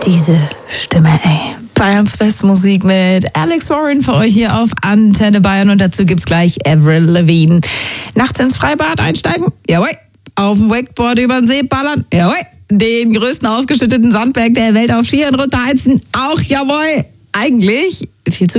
Diese Stimme, ey. Bayerns beste Musik mit Alex Warren für euch hier auf Antenne Bayern. Und dazu gibt's gleich Avril Lavigne. Nachts ins Freibad einsteigen? Jawohl. Auf dem Wakeboard über den See ballern? Jawohl. Den größten aufgeschütteten Sandberg der Welt auf Skiern runterheizen? Auch jawohl. Eigentlich viel zu